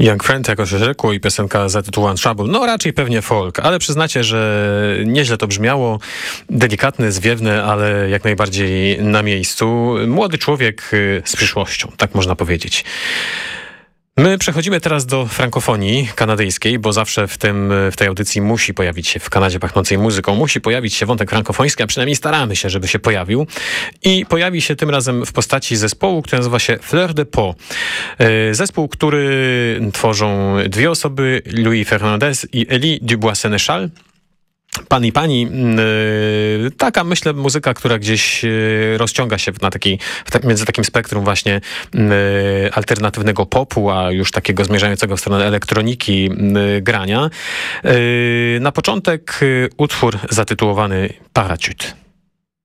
Young Friend, jako się rzekło, i piosenka zatytułowana Trouble. No raczej pewnie folk, ale przyznacie, że nieźle to brzmiało. Delikatne, zwiewne, ale jak najbardziej na miejscu. Młody człowiek z przyszłością, tak można powiedzieć. My przechodzimy teraz do frankofonii kanadyjskiej, bo zawsze w tej audycji musi pojawić się, w Kanadzie pachnącej muzyką, musi pojawić się wątek frankofoński, a przynajmniej staramy się, żeby się pojawił. I pojawi się tym razem w postaci zespołu, który nazywa się Fleur de Peau. Zespół, który tworzą dwie osoby, Louis Fernandez i Elie Dubois-Sénéchal. Pan i pani, taka myślę muzyka, która gdzieś rozciąga się między takim spektrum właśnie alternatywnego popu, a już takiego zmierzającego w stronę elektroniki grania. Na początek utwór zatytułowany Parachute.